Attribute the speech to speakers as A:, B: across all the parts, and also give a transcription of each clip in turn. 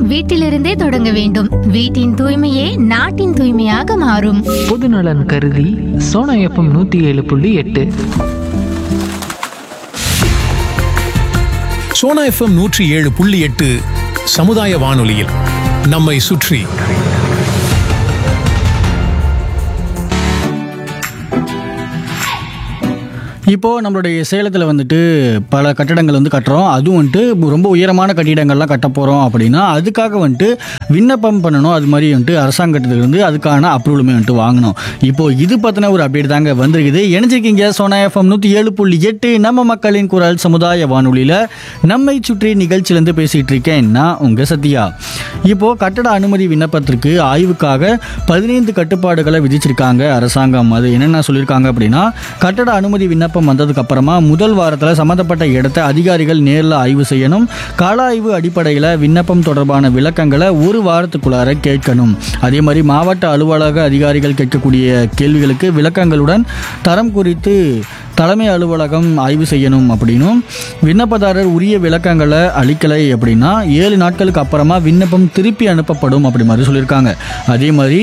A: வீட்டிலிருந்தே தொடங்க வேண்டும். வீட்டின் தூய்மையே நாட்டின் தூய்மையாக மாறும்.
B: பொதுநலன் கருதி சோனா எஃப்எம் 107.8.
C: சோனா எஃப்எம் 107.8 சமுதாய வானொலியில் நம்மை சுற்றி.
D: இப்போது நம்மளுடைய சேலத்தில் வந்துட்டு பல கட்டடங்கள் வந்து கட்டுறோம். அதுவும் வந்துட்டு ரொம்ப உயரமான கட்டிடங்கள்லாம் கட்ட போகிறோம் அப்படின்னா அதுக்காக வந்துட்டு விண்ணப்பம் பண்ணணும். அது மாதிரி வந்துட்டு அரசாங்கத்துக்கு வந்து அதுக்கான அப்ரூவலுமே வந்துட்டு வாங்கணும். இப்போது இது பற்றின ஒரு அப்டேட் தாங்க வந்திருக்குது. இணைஞ்சிருக்கீங்க சோனா எஃப்எம் 107.8 நம்ம மக்களின் குரல் சமுதாய வானொலியில் நம்மை சுற்றி நிகழ்ச்சியிலேருந்து பேசிகிட்டு இருக்கேன் நான் உங்கள் சத்யா. இப்போது கட்டட அனுமதி விண்ணப்பத்திற்கு ஆய்வுக்காக 15 கட்டுப்பாடுகளை விதிச்சிருக்காங்க அரசாங்கம். அது என்னென்ன சொல்லியிருக்காங்க அப்படின்னா, கட்டட அனுமதி விண்ணப்பம் வந்ததுக்கு அப்புறமா முதல் வாரத்தில் சம்மந்தப்பட்ட இடத்தை அதிகாரிகள் நேரில் ஆய்வு செய்யணும். கள ஆய்வு அடிப்படையில் விண்ணப்பம் தொடர்பான விளக்கங்களை ஒரு வாரத்துக்குள்ளார கேட்கணும். அதே மாதிரி மாவட்ட அலுவலக அதிகாரிகள் கேட்கக்கூடிய கேள்விகளுக்கு விளக்கங்களுடன் தரம் குறித்து தலைமை அலுவலகம் ஆய்வு செய்யணும் அப்படின்னும், விண்ணப்பதாரர் உரிய விளக்கங்களை அளிக்கலை அப்படின்னா 7 நாட்களுக்கு அப்புறமா விண்ணப்பம் திருப்பி அனுப்பப்படும் அப்படி மாதிரி சொல்லியிருக்காங்க. அதே மாதிரி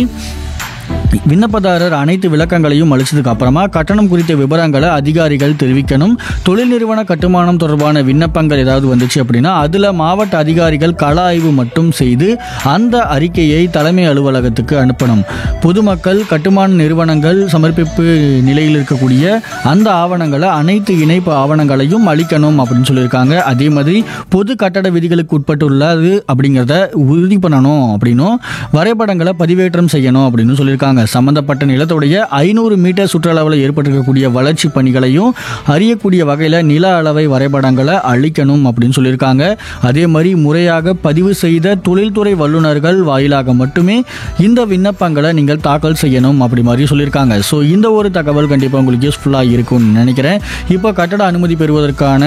D: விண்ணப்பதாரர் அனைத்து விளக்கங்களையும் அளித்ததுக்கு அப்புறமா கட்டணம் குறித்த விவரங்களை அதிகாரிகள் தெரிவிக்கணும். தொழில் நிறுவன கட்டுமானம் தொடர்பான விண்ணப்பங்கள் ஏதாவது வந்துச்சு அப்படின்னா அதில் மாவட்ட அதிகாரிகள் கள ஆய்வு மட்டும் செய்து அந்த அறிக்கையை தலைமை அலுவலகத்துக்கு அனுப்பணும். பொதுமக்கள் கட்டுமான நிறுவனங்கள் சமர்ப்பிப்பு நிலையில் இருக்கக்கூடிய அந்த ஆவணங்களை அனைத்து இணைப்பு ஆவணங்களையும் அளிக்கணும் அப்படின்னு சொல்லியிருக்காங்க. அதே மாதிரி பொது கட்டட விதிகளுக்கு உட்பட்டுள்ளது அப்படிங்கிறத உறுதி பண்ணணும் அப்படின்னும், வரைபடங்களை பதிவேற்றம் செய்யணும் அப்படின்னு சொல்லியிருக்காங்க. சம்பந்தப்பட்ட நிலத்துடைய 500 மீட்டர் சுற்றளவில் ஏற்பட்டிருக்கக்கூடிய வளர்ச்சி பணிகளையும் அறியக்கூடிய வகையில் நில அளவை வரைபடங்களை அளிக்கணும் அப்படின்னு சொல்லியிருக்காங்க. அதே மாதிரி முறையாக பதிவு செய்த தொழில்துறை வல்லுநர்கள் வாயிலாக மட்டுமே இந்த விண்ணப்பங்களை நீங்கள் தாக்கல் செய்யணும் அப்படி மாதிரி சொல்லியிருக்காங்க. ஸோ இந்த ஒரு தகவல் கண்டிப்பாக உங்களுக்கு யூஸ்ஃபுல்லாக இருக்கும்னு நினைக்கிறேன். இப்போ கட்டட அனுமதி பெறுவதற்கான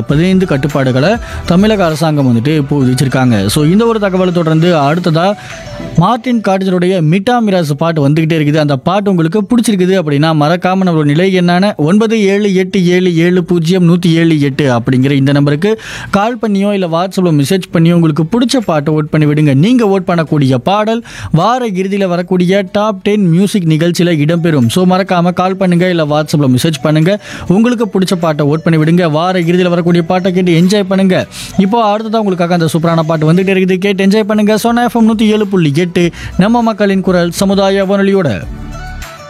D: 15 கட்டுப்பாடுகளை தமிழக அரசாங்கம் வந்துட்டு இப்போ விதிச்சிருக்காங்க. ஸோ இந்த ஒரு தகவலை தொடர்ந்து அடுத்ததாக மார்டின் காட்டேஜருடைய மிட்டா மிராஸ் பாட்டு வந்துகிட்டே இருக்குது. அந்த பாட்டு உங்களுக்கு பிடிச்சிருக்குது அப்படின்னா மறக்காம நம்மளோட நிலை என்னான 9787700178 அப்படிங்கிற இந்த நம்பருக்கு கால் பண்ணியோ இல்லை வாட்ஸ்அப்பில் மெசேஜ் பண்ணியோ உங்களுக்கு பிடிச்ச பாட்டை ஓட் பண்ணி விடுங்க. நீங்கள் ஓட் பண்ணக்கூடிய பாடல் வார இறுதியில் வரக்கூடிய டாப் 10 மியூசிக் நிகழ்ச்சியில் இடம்பெறும். ஸோ மறக்காம கால் பண்ணுங்க இல்லை வாட்ஸ்அப்பில் மெசேஜ் பண்ணுங்க. உங்களுக்கு பிடிச்ச பாட்டை ஓட் பண்ணி விடுங்க. வார இறுதியில் வரக்கூடிய பாட்டை கேட்டு என்ஜாய் பண்ணுங்க. இப்போ அடுத்ததான் உங்களுக்காக அந்த சூப்பரான பாட்டு வந்துகிட்டே இருக்குது. கேட்டு என்ஜாய் பண்ணுங்க. சோனா எஃப்எம் 107.8 நம்ம மக்களின் குரல் சமுதாய வானொலியோட.